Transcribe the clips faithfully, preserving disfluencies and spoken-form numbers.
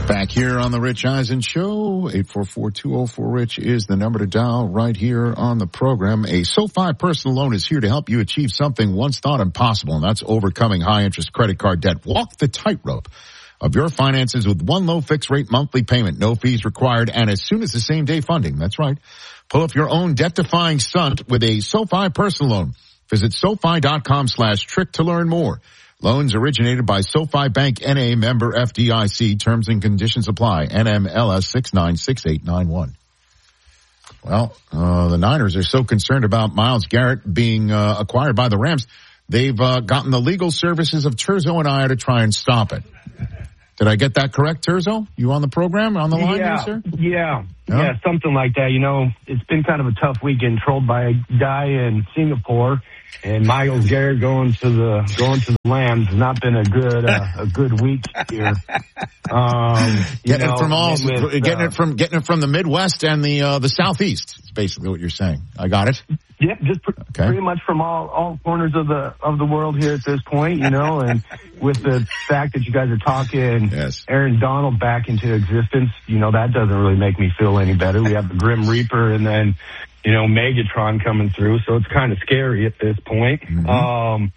Back here on the Rich Eisen Show, eight four four, two oh four, RICH is the number to dial right here on the program. A SoFi personal loan is here to help you achieve something once thought impossible, and that's overcoming high-interest credit card debt. Walk the tightrope of your finances with one low fixed-rate monthly payment, no fees required, and as soon as the same-day funding. That's right. Pull up your own debt-defying stunt with a SoFi personal loan. Visit SoFi.com slash trick to learn more. Loans originated by SoFi Bank N A, member F D I C. Terms and conditions apply. N M L S six nine six eight nine one. Well, uh, the Niners are so concerned about Myles Garrett being uh, acquired by the Rams, they've uh, gotten the legal services of Terzo and I to try and stop it. Did I get that correct, Terzo? You on the program, on the line, yeah, here, sir? Yeah, no? yeah, something like that. You know, it's been kind of a tough weekend, trolled by a guy in Singapore. And Myles Garrett going to the going to the Lambs has not been a good uh, a good week here. Um, getting know, it from all, with, getting uh, it from getting it from the Midwest and the uh, the Southeast. Is basically what you're saying. I got it. Yep, just pr- okay. pretty much from all all corners of the of the world here at this point. You know, and with the fact that you guys are talking yes. Aaron Donald back into existence, you know, that doesn't really make me feel any better. We have the Grim Reaper, and then, you know, Megatron coming through, so it's kind of scary at this point. Mm-hmm. Um,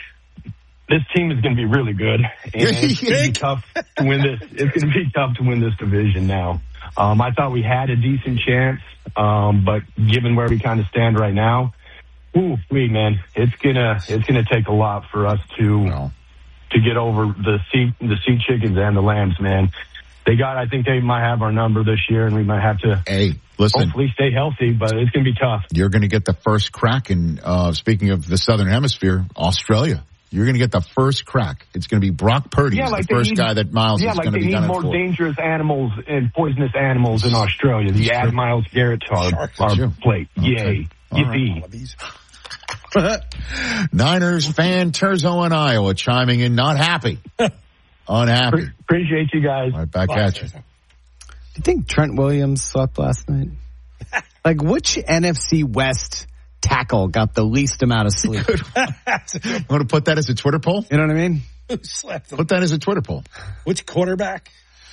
this team is going to be really good, and it's going to be tough to win this. It's going to be tough to win this division now. Um, I thought we had a decent chance, um, but given where we kind of stand right now, ooh, wait, man, it's gonna it's gonna take a lot for us to well. to get over the sea the sea chickens and the lambs, man. They got, I think they might have our number this year, and we might have to hey, listen, hopefully stay healthy, but it's going to be tough. You're going to get the first crack in, uh, speaking of the Southern Hemisphere, Australia. You're going to get the first crack. It's going to be Brock Purdy, yeah, like the first need, guy that Myles yeah, is like going to be done Yeah, like they need more dangerous animals and poisonous animals in Australia. The add Myles Garrett to our, our plate. Okay. Yay. Yippee. Right. Niners fan Terzo in Iowa chiming in, not happy. Unhappy. Pre- appreciate you guys. All right, back Bye. at you. Do you think Trent Williams slept last night? Like, which N F C West tackle got the least amount of sleep? I'm going to put that as a Twitter poll. You know what I mean? Who slept? Put that as a Twitter poll. Which quarterback?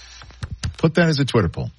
Put that as a Twitter poll.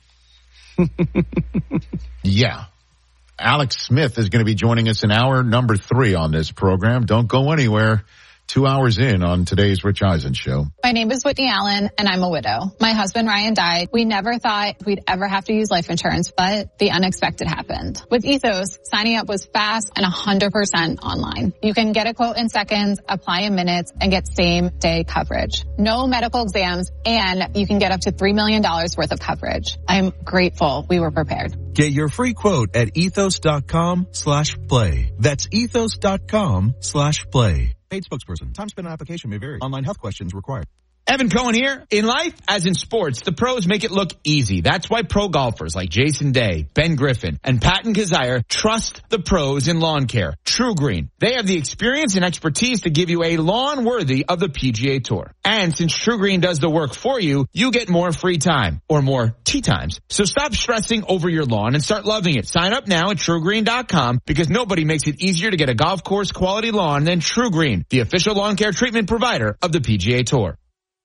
Yeah. Alex Smith is going to be joining us in hour number three on this program. Don't go anywhere. Two hours in on today's Rich Eisen Show. My name is Whitney Allen, and I'm a widow. My husband, Ryan, died. We never thought we'd ever have to use life insurance, but the unexpected happened. With Ethos, signing up was fast and one hundred percent online. You can get a quote in seconds, apply in minutes, and get same-day coverage. No medical exams, and you can get up to three million dollars worth of coverage. I'm grateful we were prepared. Get your free quote at ethos.com slash play. That's ethos.com slash play. Paid spokesperson. Time spent on application may vary. Online health questions required. Evan Cohen here. In life, as in sports, the pros make it look easy. That's why pro golfers like Jason Day, Ben Griffin, and Patton Kazire trust the pros in lawn care. True Green. They have the experience and expertise to give you a lawn worthy of the P G A Tour. And since True Green does the work for you, you get more free time or more tee times. So stop stressing over your lawn and start loving it. Sign up now at true green dot com because nobody makes it easier to get a golf course quality lawn than True Green, the official lawn care treatment provider of the P G A Tour.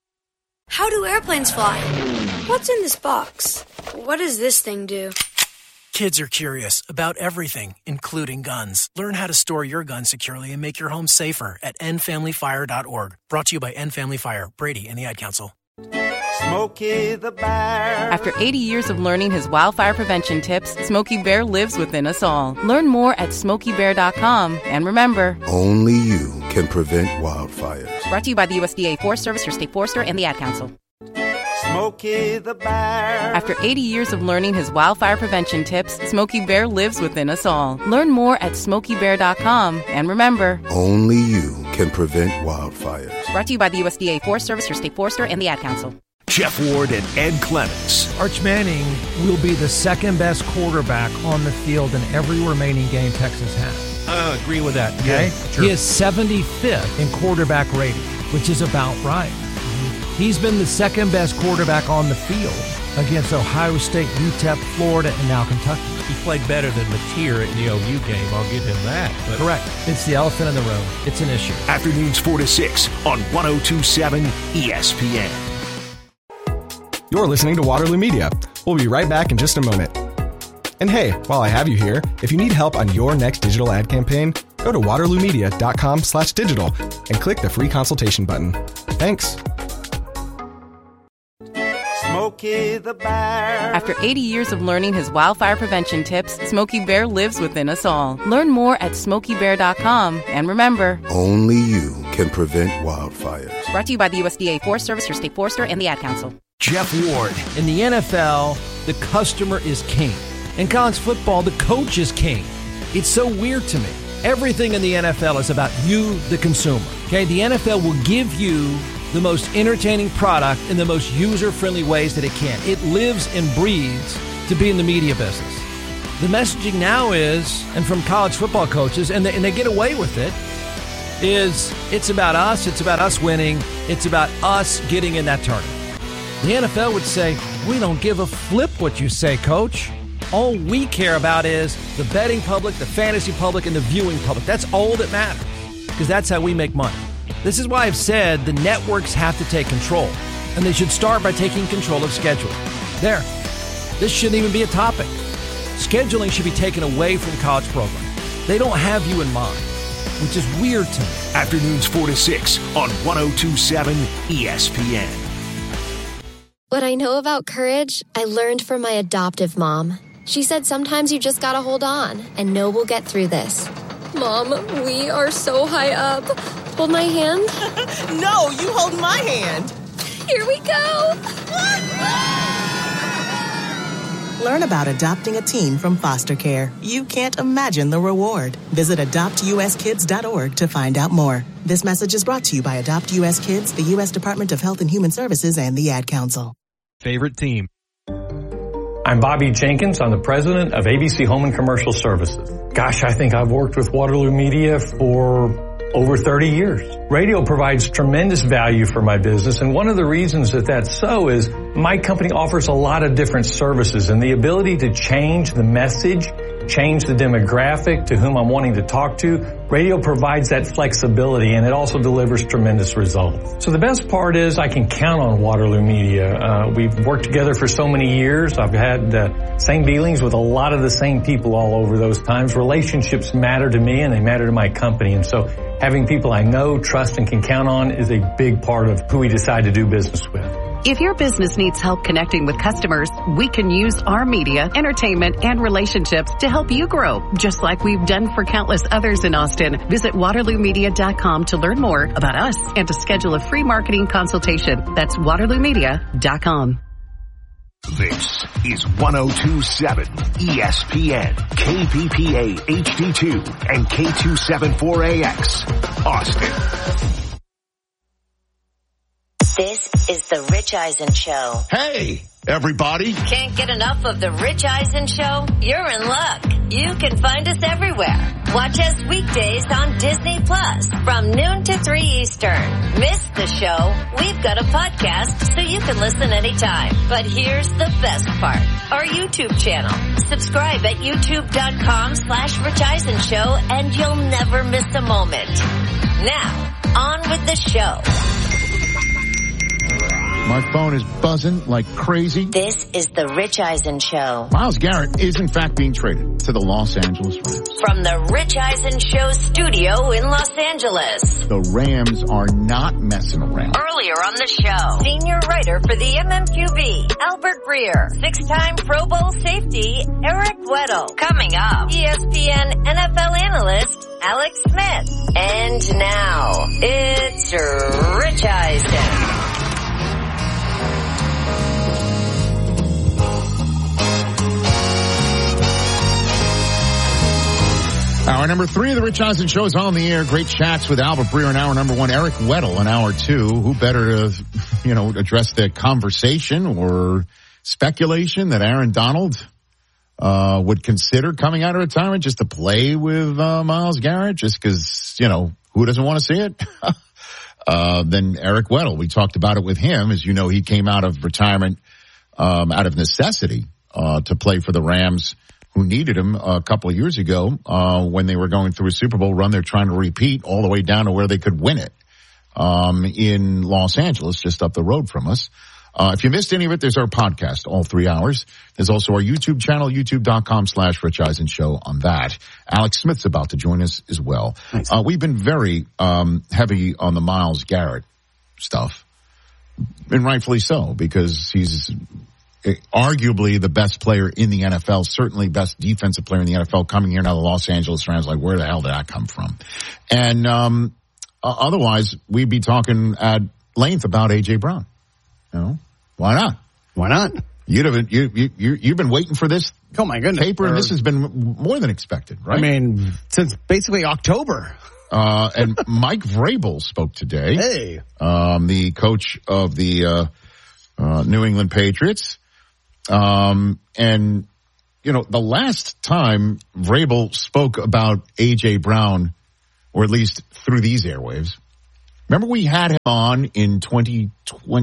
How do airplanes fly? What's in this box? What does this thing do? Kids are curious about everything, including guns. Learn how to store your gun securely and make your home safer at end family fire dot org. Brought to you by End Family Fire, Brady, and the Ad Council. Smokey the Bear. After eighty years of learning his wildfire prevention tips, Smokey Bear lives within us all. Learn more at smokey bear dot com. And remember, only you can prevent wildfires. Brought to you by the U S D A Forest Service, your state forester, and the Ad Council. Smokey the Bear. After eighty years of learning his wildfire prevention tips, Smokey Bear lives within us all. Learn more at smokey bear dot com. And remember, only you can prevent wildfires. Brought to you by the U S D A Forest Service, your state forester, and the Ad Council. Jeff Ward and Ed Clements. Arch Manning will be the second best quarterback on the field in every remaining game Texas has. I uh, agree with that. Okay? Yeah, sure. He is seventy-fifth in quarterback rating, which is about right. Mm-hmm. He's been the second best quarterback on the field against Ohio State, U T E P, Florida, and now Kentucky. He played better than Mateer in the O U game. I'll give him that. But correct. It's the elephant in the room. It's an issue. Afternoons four to six on one oh two point seven E S P N. You're listening to Waterloo Media. We'll be right back in just a moment. And hey, while I have you here, if you need help on your next digital ad campaign, go to waterloomedia.com slash digital and click the free consultation button. Thanks. Smokey the Bear. After eighty years of learning his wildfire prevention tips, Smokey Bear lives within us all. Learn more at smokey bear dot com. And remember, only you can prevent wildfires. Brought to you by the U S D A Forest Service, your state forester, and the Ad Council. Jeff Ward. In the N F L, the customer is king. In college football, the coach is king. It's so weird to me. Everything in the N F L is about you, the consumer. Okay, the N F L will give you the most entertaining product in the most user-friendly ways that it can. It lives and breathes to be in the media business. The messaging now is, and from college football coaches, and they, and they get away with it, is it's about us, it's about us winning, it's about us getting in that tournament. The N F L would say, we don't give a flip what you say, coach. All we care about is the betting public, the fantasy public, and the viewing public. That's all that matters, because that's how we make money. This is why I've said the networks have to take control, and they should start by taking control of scheduling. There. This shouldn't even be a topic. Scheduling should be taken away from college programs. They don't have you in mind, which is weird to me. Afternoons four to six on one oh two point seven E S P N. What I know about courage, I learned from my adoptive mom. She said sometimes you just gotta hold on and know we'll get through this. Mom, we are so high up. Hold my hand. No, you hold my hand. Here we go. Learn about adopting a teen from foster care. You can't imagine the reward. Visit adopt u s kids dot org to find out more. This message is brought to you by Adopt U S Kids, the U S Department of Health and Human Services, and the Ad Council. Favorite team. I'm Bobby Jenkins. I'm the president of A B C Home and Commercial Services. Gosh, I think I've worked with Waterloo Media for over thirty years. Radio provides tremendous value for my business, and one of the reasons that that's so is my company offers a lot of different services, and the ability to change the message, change the demographic to whom I'm wanting to talk to, radio provides that flexibility, and it also delivers tremendous results. So the best part is I can count on Waterloo Media. Uh, we've worked together for so many years. I've had uh, same dealings with a lot of the same people all over those times. Relationships matter to me, and they matter to my company, and so having people I know, trust, and can count on is a big part of who we decide to do business with. If your business needs help connecting with customers, we can use our media, entertainment, and relationships to help you grow, just like we've done for countless others in Austin. Visit waterloo media dot com to learn more about us and to schedule a free marketing consultation. That's waterloo media dot com. This is one oh two point seven E S P N, K P P A H D two, and K two seventy-four A X, Austin. This is the Rich Eisen Show. Hey, everybody. Can't get enough of the Rich Eisen Show? You're in luck. You can find us everywhere. Watch us weekdays on Disney Plus from noon to three Eastern. Miss the show? We've got a podcast so you can listen anytime. But here's the best part. Our YouTube channel. Subscribe at youtube.com slash Rich Eisen Show and you'll never miss a moment. Now, on with the show. My phone is buzzing like crazy. This is the Rich Eisen Show. Myles Garrett is in fact being traded to the Los Angeles Rams. From the Rich Eisen Show studio in Los Angeles. The Rams are not messing around. Earlier on the show, senior writer for the M M Q B, Albert Breer. Six-time Pro Bowl safety, Eric Weddle. Coming up, E S P N N F L analyst, Alex Smith. And now, it's Rich Eisen. Hour number three of the Rich Eisen Show is on the air. Great chats with Albert Breer in hour number one. Eric Weddle in hour two. Who better to, you know, address the conversation or speculation that Aaron Donald uh would consider coming out of retirement just to play with uh Myles Garrett, just because, you know, who doesn't want to see it? uh Then Eric Weddle. We talked about it with him. As you know, he came out of retirement um out of necessity uh to play for the Rams, who needed him a couple of years ago uh when they were going through a Super Bowl run. They're trying to repeat all the way down to where they could win it um in Los Angeles, just up the road from us. Uh, if you missed any of it, there's our podcast, all three hours. There's also our YouTube channel, youtube.com slash Rich Eisen Show on that. Alex Smith's about to join us as well. Nice. Uh, we've been very um, heavy on the Myles Garrett stuff, and rightfully so, because he's arguably the best player in the N F L, certainly best defensive player in the N F L, coming here now the Los Angeles Rams. Like, where the hell did that come from? And um, uh, otherwise, we'd be talking at length about A J. Brown. You know, why not? Why not? You'd have been, you, you, you, you've been waiting for this oh my goodness. paper, and this has been more than expected, right? I mean, since basically October. Uh, and Mike Vrabel spoke today. Hey. Um, the coach of the uh, uh, New England Patriots. Um, and, you know, the last time Vrabel spoke about A J. Brown, or at least through these airwaves, remember we had him on in twenty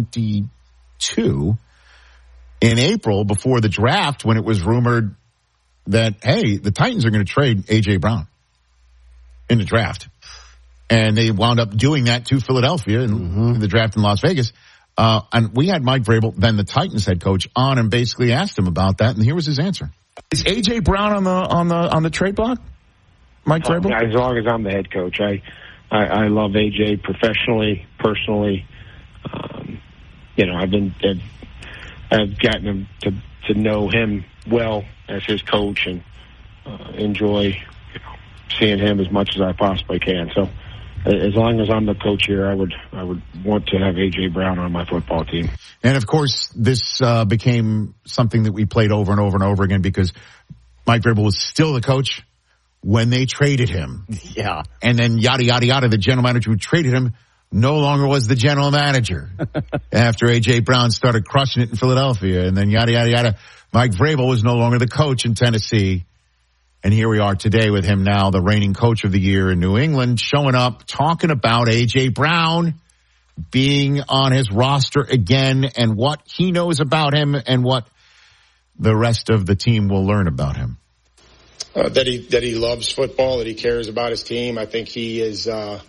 twenty-two in April before the draft when it was rumored that, hey, the Titans are going to trade A J. Brown in the draft. And they wound up doing that to Philadelphia in, mm-hmm. in the draft in Las Vegas. Uh, and we had Mike Vrabel, then the Titans head coach, on and basically asked him about that, and here was his answer. Is A J. Brown on the on the on the trade block? Mike oh, Vrabel? As long as I'm the head coach, I I, I love A J professionally, personally. Um, you know, I've been I've, I've gotten him to to know him well as his coach, and uh, enjoy you know, seeing him as much as I possibly can. So. As long as I'm the coach here, I would I would want to have A J. Brown on my football team. And, of course, this uh, became something that we played over and over and over again because Mike Vrabel was still the coach when they traded him. Yeah. And then yada, yada, yada, the general manager who traded him no longer was the general manager after A J. Brown started crushing it in Philadelphia. And then yada, yada, yada. Mike Vrabel was no longer the coach in Tennessee. And here we are today with him now, the reigning coach of the year in New England, showing up, talking about A J. Brown being on his roster again and what he knows about him and what the rest of the team will learn about him. Uh, that he that he loves football, that he cares about his team. I think he is, uh,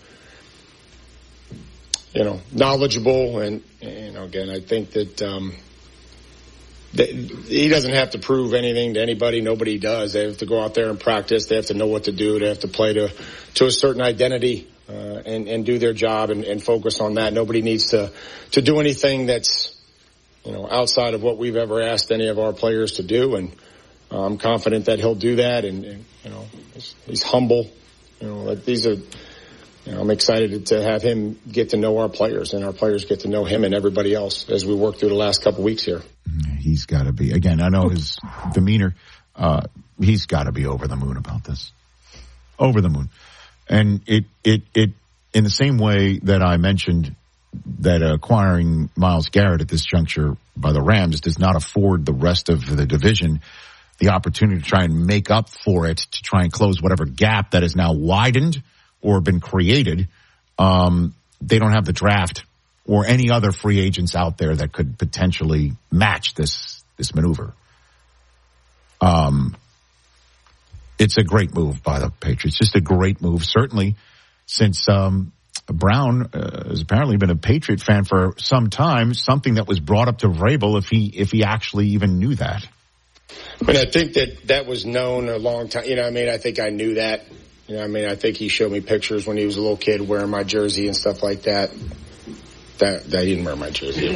you know, knowledgeable. And, you know, again, I think that um, – he doesn't have to prove anything to anybody. Nobody does. They have to go out there and practice. They have to know what to do. They have to play to to a certain identity uh, and and do their job and, and focus on that. Nobody needs to to do anything that's you know outside of what we've ever asked any of our players to do. And uh, I'm confident that he'll do that. And, and you know he's, he's humble. You know these are. You know, I'm excited to have him get to know our players, and our players get to know him and everybody else as we work through the last couple weeks here. He's got to be, again, I know his demeanor, uh, he's got to be over the moon about this. Over the moon. And it, it, it, in the same way that I mentioned that acquiring Myles Garrett at this juncture by the Rams does not afford the rest of the division the opportunity to try and make up for it, to try and close whatever gap that is now widened or been created. Um, they don't have the draft or any other free agents out there that could potentially match this this maneuver. Um, it's a great move by the Patriots. Just a great move, certainly, since um, Brown uh, has apparently been a Patriot fan for some time. Something that was brought up to Vrabel, if he if he actually even knew that. I mean, I think that that was known a long time. You know, I mean, I think I knew that. You know, I mean, I think he showed me pictures when he was a little kid wearing my jersey and stuff like that. That, that he didn't wear my jersey.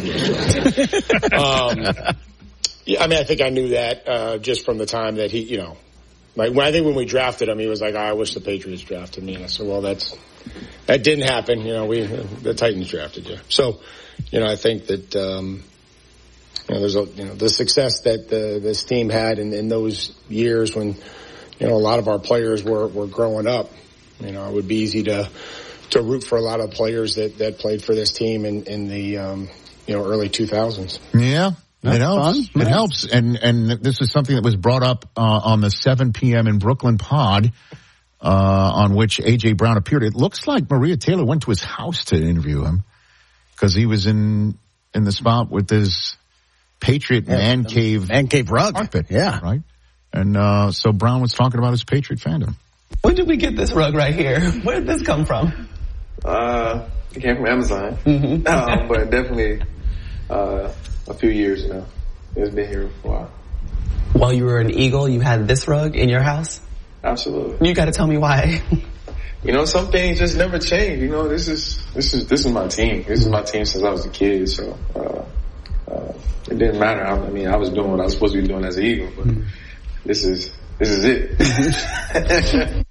um, yeah, I mean, I think I knew that uh, just from the time that he, you know, like when I think when we drafted him, he was like, oh, "I wish the Patriots drafted me." And I said, "Well, that's that didn't happen. You know, we the Titans drafted you." So, you know, I think that um, you know, there's a you know the success that the, this team had in, in those years when you know a lot of our players were were growing up. You know, it would be easy to. to root for a lot of players that, that played for this team in, in the, um, you know, early two thousands. Yeah, it helps. Fun. It nice. helps. And, and this is something that was brought up, uh, on the seven p.m. in Brooklyn pod, uh, on which A J. Brown appeared. It looks like Maria Taylor went to his house to interview him because he was in, in the spot with his Patriot yeah, man cave. Man cave rug. Carpet. Yeah. Right. And, uh, so Brown was talking about his Patriot fandom. When did we get this rug right here? Where did this come from? Uh, it came from Amazon, mm-hmm. um, but definitely, uh, a few years now. It's been here for a while. While you were an Eagle, you had this rug in your house? Absolutely. You got to tell me why. You know, some things just never change. You know, this is this is this is my team. This is my team since I was a kid. So uh, uh, it didn't matter. I, I mean, I was doing what I was supposed to be doing as an Eagle, but mm-hmm. this is this is it.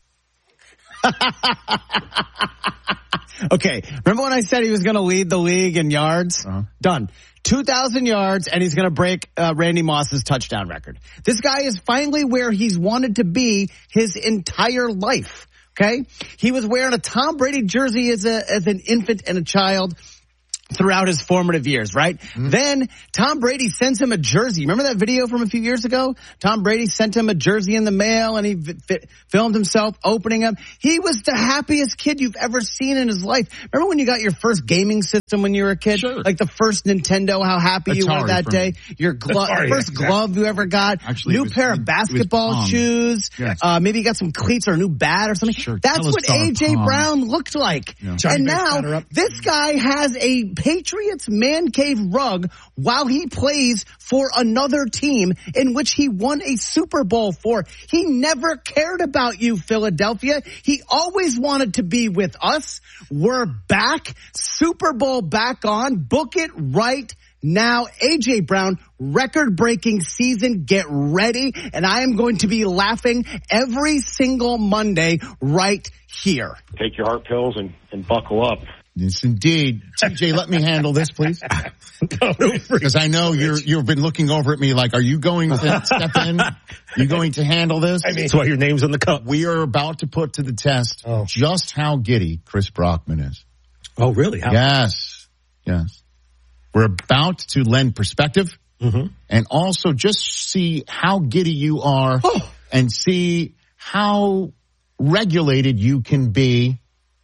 Okay, remember when I said he was going to lead the league in yards? Uh-huh. Done. two thousand yards, and he's going to break uh, Randy Moss's touchdown record. This guy is finally where he's wanted to be his entire life. Okay? He was wearing a Tom Brady jersey as a as an infant and a child throughout his formative years, right? Mm-hmm. Then Tom Brady sends him a jersey. Remember that video from a few years ago? Tom Brady sent him a jersey in the mail, and he f- filmed himself opening them. He was the happiest kid you've ever seen in his life. Remember when you got your first gaming system when you were a kid? Sure. Like the first Nintendo, how happy Atari you were that day. Me. Your glo- Atari, first exactly. glove you ever got. Actually, new was, pair of basketball shoes. Yes. Uh, maybe you got some cleats or a new bat or something. Sure. That's what A J Palm. Brown looked like. Yeah. And now this guy has a Patriots man cave rug while he plays for another team in which he won a Super Bowl for. He never cared about you, Philadelphia. He always wanted to be with us. We're back. Super Bowl back on. Book it right now. A J Brown, record-breaking season. Get ready. And I am going to be laughing every single Monday right here. Take your heart pills and, and buckle up. Yes, indeed. T J, let me handle this, please. Because I know you're, you've been looking over at me like, are you going to step in? Are you going to handle this? I mean, that's why your name's on the cup. We are about to put to the test oh. just how giddy Chris Brockman is. Oh, really? How? Yes. Yes. We're about to lend perspective mm-hmm. and also just see how giddy you are oh. and see how regulated you can be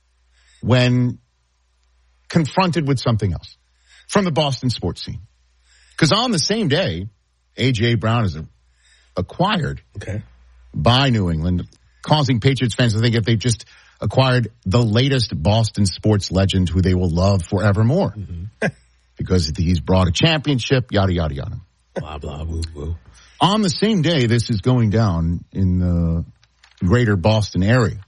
when confronted with something else from the Boston sports scene. Because on the same day, A J Brown is acquired okay. by New England, causing Patriots fans to think if they've just acquired the latest Boston sports legend who they will love forevermore. Mm-hmm. Because he's brought a championship, yada, yada, yada. Blah, blah, woo, woo. On the same day, this is going down in the greater Boston area.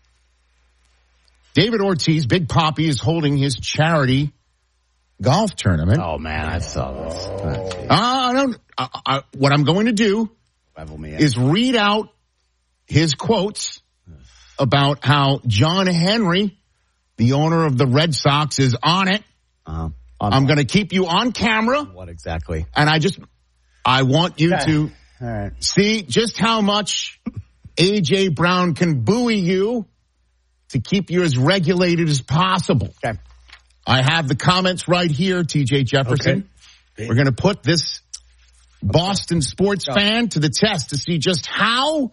David Ortiz, Big Poppy, is holding his charity golf tournament. Oh, man, I saw this. Uh, I don't, I, I, what I'm going to do is read out his quotes about how John Henry, the owner of the Red Sox, is on it. Uh-huh. I'm going to keep you on camera. What exactly? And I just, I want you okay. to All right. see just how much A J Brown can buoy you to keep you as regulated as possible. Okay. I have the comments right here, T J Jefferson. Okay. We're going to put this Boston sports Go. fan to the test to see just how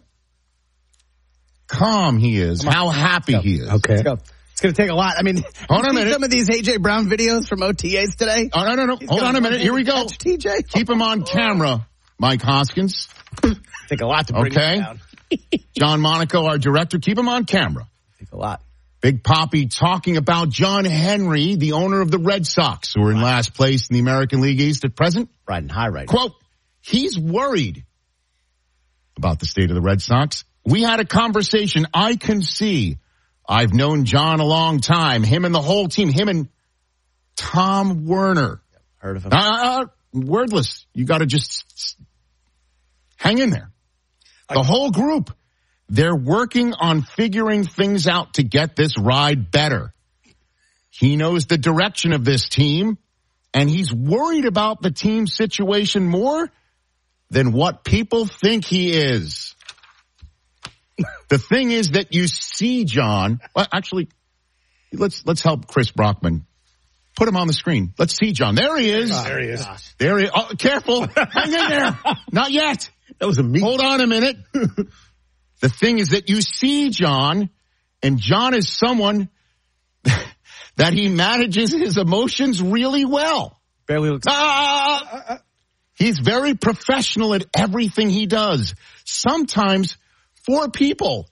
calm he is, how happy Go. he is. Okay. Let's go. It's going to take a lot. I mean, hold on a minute. Some of these A J Brown videos from O T As today. Oh, no, no, no. Hold on a minute. Here we go. T J. Keep him on camera, Mike Hoskins. Take a lot to bring okay. him down. John Monaco, our director, keep him on camera. Take a lot. Big Poppy talking about John Henry, the owner of the Red Sox, who are in last place in the American League East at present. Riding high right Quote, he's worried about the state of the Red Sox. We had a conversation. I can see. I've known John a long time. Him and the whole team. Him and Tom Werner. Heard of him. Uh, wordless. You got to just hang in there. The whole group. They're working on figuring things out to get this ride better. He knows the direction of this team, and he's worried about the team situation more than what people think he is. The thing is that you see John. Well, actually, let's let's help Chris Brockman. Put him on the screen. Let's see John. There he is. Oh, there he is. There he is. Oh, careful. Hang in there. Not yet. That was a meat. Hold on a minute. The thing is that you see John, and John is someone that he manages his emotions really well. Barely looks. Ah! He's very professional at everything he does. Sometimes for people,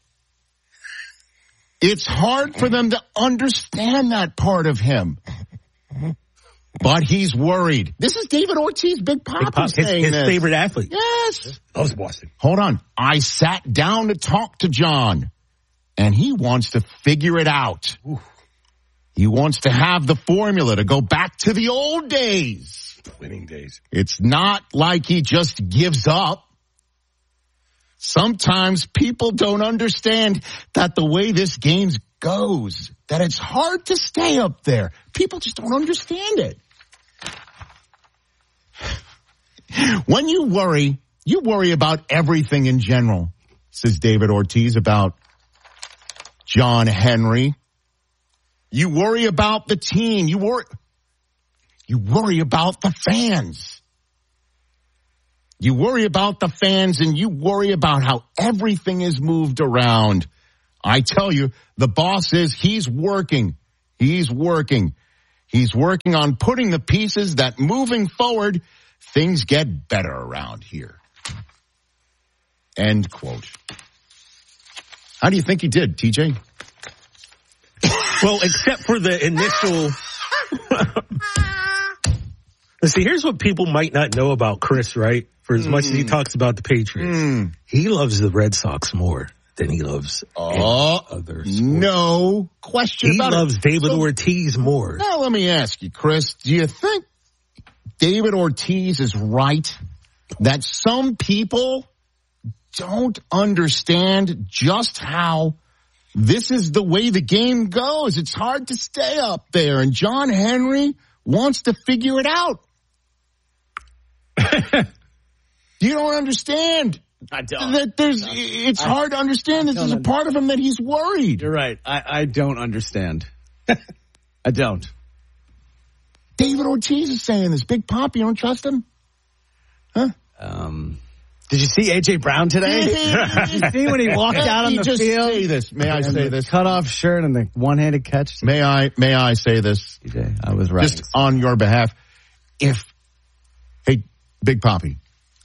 it's hard for them to understand that part of him. but he's worried. This is David Ortiz, Big Pop, Big Pop his, saying his this. favorite athlete. Yes. Loves Boston. Hold on. I sat down to talk to John, and he wants to figure it out. Ooh. He wants to have the formula to go back to the old days. Winning days. It's not like he just gives up. Sometimes people don't understand that the way this game goes, that it's hard to stay up there. People just don't understand it. When you worry, you worry about everything in general, says David Ortiz about John Henry. You worry about the team. You worry, you worry about the fans. You worry about the fans and you worry about how everything is moved around. I tell you, the boss is, he's working. He's working. He's working on putting the pieces that moving forward, things get better around here. End quote. How do you think he did, T J? Well, except for the initial... See, here's what people might not know about Chris, right? For as mm. much as he talks about the Patriots, mm. he loves the Red Sox more than he loves oh, other sports. No question he about it. He loves David so, Ortiz more. Now, let me ask you, Chris, do you think David Ortiz is right that some people don't understand just how this is the way the game goes? It's hard to stay up there, and John Henry wants to figure it out. You don't understand. I don't. That there's, it's I, hard to understand. This is a part of him that he's worried. You're right. I, I don't understand. I don't. David Ortiz is saying this. Big Pop, you don't trust him? Huh? Um, did you see A J Brown today? Did you see when he walked out on the just field? Say this. May I say this? Cut off shirt and the one-handed catch. May I? May I say this? A J, I was right. Just on your behalf. If, hey, Big Poppy.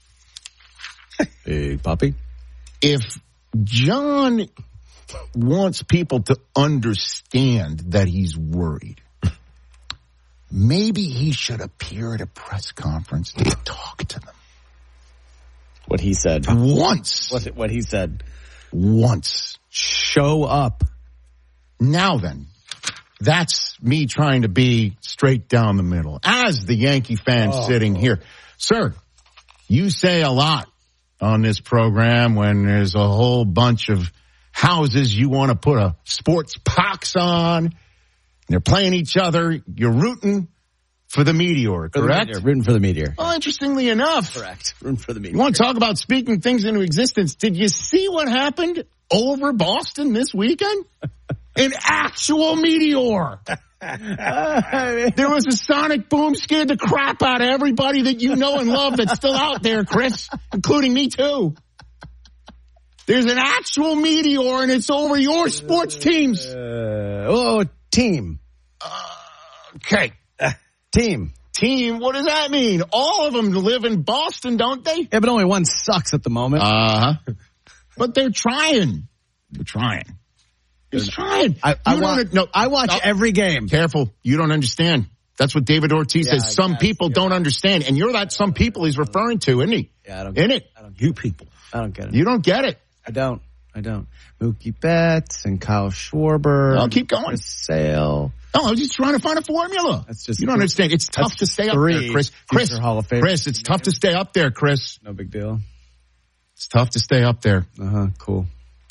Big Poppy. If John wants people to understand that he's worried, maybe he should appear at a press conference to talk to them. What he said. Once. What, what he said. Once. Show up. Now then, that's me trying to be straight down the middle. As the Yankee fan oh. sitting here. Sir, you say a lot on this program when there's a whole bunch of houses you want to put a sports pox on. They're playing each other. You're rooting for the Meteor, correct? For the Meteor. Rooting for the Meteor. Well, interestingly enough. Correct. Rooting for the Meteor. You want to talk about speaking things into existence? Did you see what happened over Boston this weekend? An actual meteor. There was a sonic boom, scared the crap out of everybody that you know and love that's still out there, Chris, including me too. There's an actual meteor and it's over your sports teams. Uh, oh, team. Uh, okay. Uh, team. Team, what does that mean? All of them live in Boston, don't they? Yeah, but only one sucks at the moment. Uh-huh. But they're trying. They're trying. He's trying. I, I, want, no, I watch no, every game. Careful. You don't understand. That's what David Ortiz yeah, says. I some guess, people don't right. understand. And you're that some people he's referring to, isn't he? Yeah, I don't get in it. it. I don't you people. I don't get it. You don't get it. I don't. I don't. Mookie Betts and Kyle Schwarber. I'll keep going. Sale. No, I was just trying to find a formula. That's just you don't understand. It's tough to stay up there, Chris. Chris, Hall of Fame. Chris, it's tough to stay up there, Chris. No big deal. It's tough to stay up there. Uh-huh. Cool.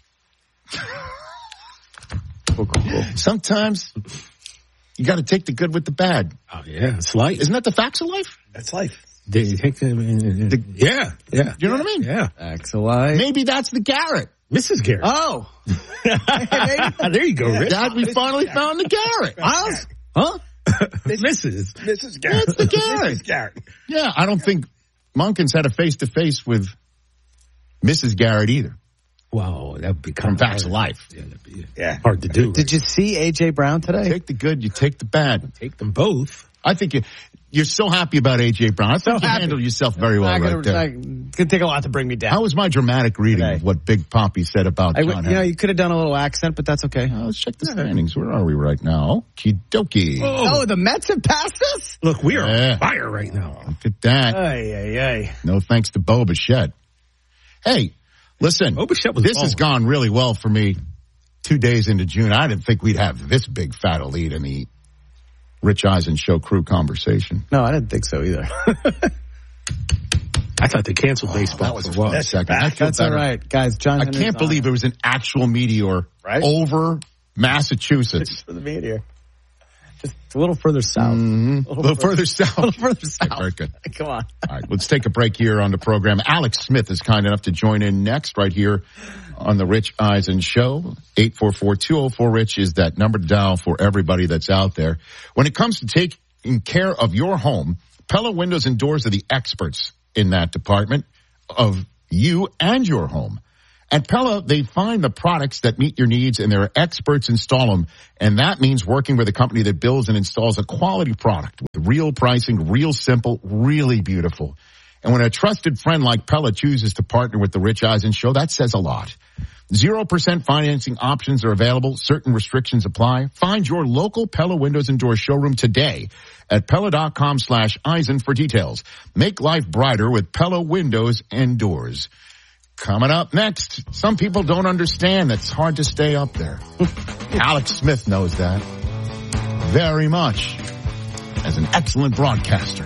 Cool, cool, cool. Sometimes you got to take the good with the bad. Oh, yeah. It's life. Isn't that the facts of life? That's life. They take the, the, yeah, yeah. You know what I mean? Yeah. Facts of life. Maybe that's the Garrett. Missus Garrett. Oh. There you go, Rich. That we finally found the Garrett. I was, huh? Missus Missus Garrett. That's the Garrett. Missus Garrett. Yeah, I don't think Munkins had a face-to-face with Missus Garrett either. Wow, that would be kind From of facts hard. of life. Yeah, that'd be yeah. hard to do. Did you see A J Brown today? Take the good, you take the bad. Take them both. I think you, You're so happy about A J. Brown. I So thought you happy. handled yourself very well I right could, there. I could take a lot to bring me down. How was my dramatic reading Today. of what Big Poppy said about I John would, you know, Henry? you could have done a little accent, but that's okay. Uh, let's check the standings. Where are we right now? Okie dokie. Oh, the Mets have passed us? Look, we are Yeah. on fire right now. Look at that. Ay, ay, ay. No thanks to Bo Bichette. Hey, listen, Bo Bichette was this has balling. gone really well for me two days into June. I didn't think we'd have this big fat a lead in the Rich Eisen Show crew conversation. No, I didn't think so either. I thought they canceled baseball. That was for a a while. rough second. I feel That's all better. right, guys. John I Henry's can't on believe it. it was an actual meteor Right? over Massachusetts. For the meteor. Just a little further south. Mm-hmm. A little further south. A little further south. Very good. Come on. All right, let's take a break here on the program. Alex Smith is kind enough to join in next right here on the Rich Eisen Show. eight four four, two oh four, RICH is that number to dial for everybody that's out there. When it comes to taking care of your home, Pella Windows and Doors are the experts in that department of you and your home. At Pella, they find the products that meet your needs, and their experts install them. And that means working with a company that builds and installs a quality product with real pricing, real simple, really beautiful. And when a trusted friend like Pella chooses to partner with the Rich Eisen Show, that says a lot. Zero percent financing options are available. Certain restrictions apply. Find your local Pella Windows and Doors showroom today at Pella.com slash Eisen for details. Make life brighter with Pella Windows and Doors. Coming up next, some people don't understand that it's hard to stay up there. Alex Smith knows that very much as an excellent broadcaster.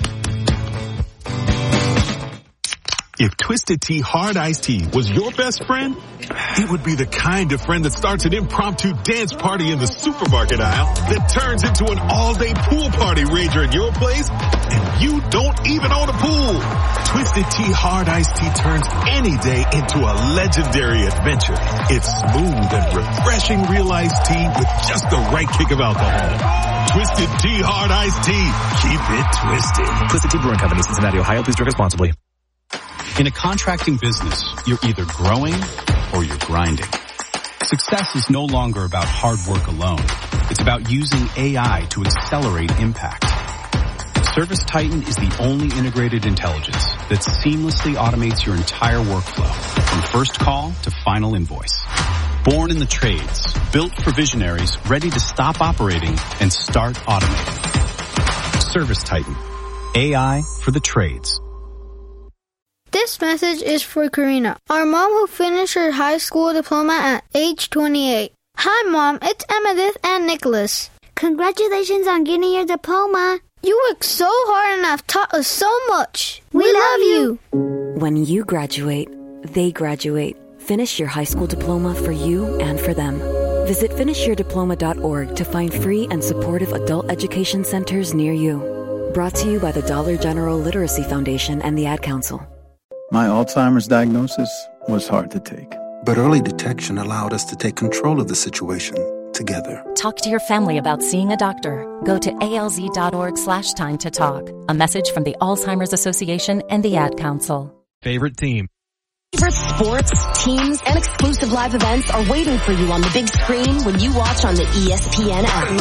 If Twisted Tea Hard Iced Tea was your best friend, it would be the kind of friend that starts an impromptu dance party in the supermarket aisle that turns into an all-day pool party rager at your place, and you don't even own a pool. Twisted Tea Hard Iced Tea turns any day into a legendary adventure. It's smooth and refreshing real iced tea with just the right kick of alcohol. Twisted Tea Hard Iced Tea. Keep it twisted. Twisted Tea Brewing Company, Cincinnati, Ohio. Please drink responsibly. In a contracting business, you're either growing or you're grinding. Success is no longer about hard work alone. It's about using A I to accelerate impact. Service Titan is the only integrated intelligence that seamlessly automates your entire workflow, from first call to final invoice. Born in the trades, built for visionaries ready to stop operating and start automating. Service Titan. A I for the trades. This message is for Karina, our mom who finished her high school diploma at age twenty-eight. Hi, Mom. It's Emmettith and Nicholas. Congratulations on getting your diploma. You worked so hard and have taught us so much. We, we love you. When you graduate, they graduate. Finish your high school diploma for you and for them. Visit finish your diploma dot org to find free and supportive adult education centers near you. Brought to you by the Dollar General Literacy Foundation and the Ad Council. My Alzheimer's diagnosis was hard to take. But early detection allowed us to take control of the situation together. Talk to your family about seeing a doctor. Go to alz.org slash time to talk. A message from the Alzheimer's Association and the Ad Council. Favorite team. Favorite sports, teams, and exclusive live events are waiting for you on the big screen when you watch on the E S P N app.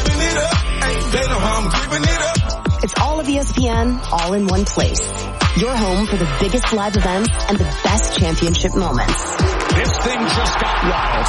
It's all of E S P N, all in one place. Your home for the biggest live events and the best championship moments. This thing just got wild.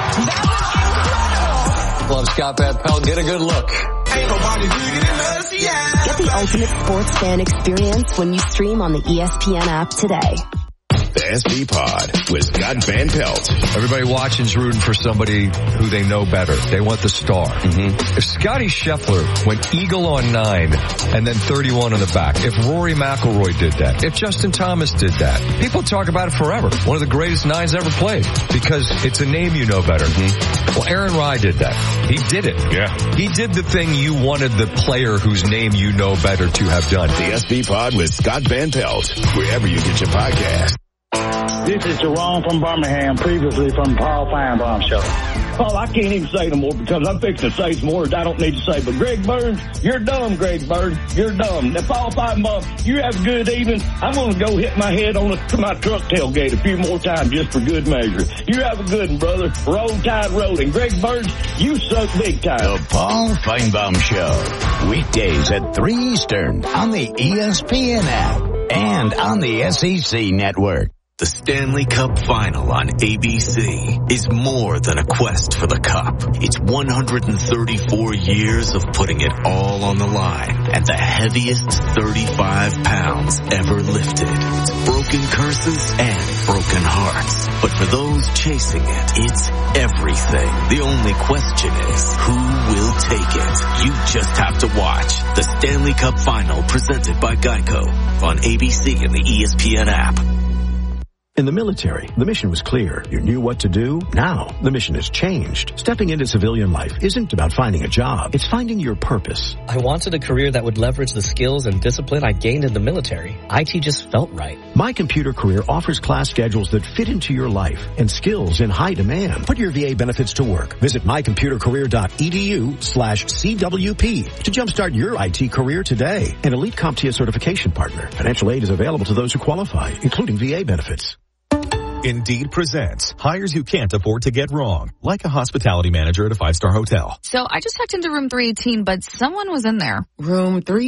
Love Scott Van Pelt. Get a good look. Ain't nobody bigger than us, yeah. Get the ultimate sports fan experience when you stream on the E S P N app today. The S B Pod with Scott Van Pelt. Everybody watching's rooting for somebody who they know better. They want the star. Mm-hmm. If Scotty Scheffler went eagle on nine and then thirty-one on the back, if Rory McIlroy did that, if Justin Thomas did that, people talk about it forever. One of the greatest nines ever played because it's a name you know better. Mm-hmm. Well, Aaron Rye did that. He did it. Yeah. He did the thing you wanted the player whose name you know better to have done. The S B Pod with Scott Van Pelt, wherever you get your podcast. This is Jerome from Birmingham, previously from Paul Feinbaum Show. Paul, I can't even say no more because I'm fixing to say some words I don't need to say. But Greg Burns, you're dumb, Greg Burns. You're dumb. Now, Paul Feinbaum, you have a good evening. I'm going to go hit my head on the, my truck tailgate a few more times just for good measure. You have a good one, brother. Roll Tide rolling. Greg Burns, you suck big time. The Paul Feinbaum Show. Weekdays at three Eastern on the E S P N app and on the S E C network. The Stanley Cup Final on A B C is more than a quest for the cup. It's one hundred thirty-four years of putting it all on the line and the heaviest thirty-five pounds ever lifted. It's broken curses and broken hearts. But for those chasing it, it's everything. The only question is, who will take it? You just have to watch the Stanley Cup Final presented by Geico on A B C and the E S P N app. In the military, the mission was clear. You knew what to do. Now, the mission has changed. Stepping into civilian life isn't about finding a job. It's finding your purpose. I wanted a career that would leverage the skills and discipline I gained in the military. I T just felt right. My Computer Career offers class schedules that fit into your life and skills in high demand. Put your V A benefits to work. Visit mycomputercareer.edu slash CWP to jumpstart your I T career today. An Elite CompTIA certification partner. Financial aid is available to those who qualify, including V A benefits. Indeed presents hires you can't afford to get wrong, like a hospitality manager at a five-star hotel. So I just checked into room three eighteen, but someone was in there. Room three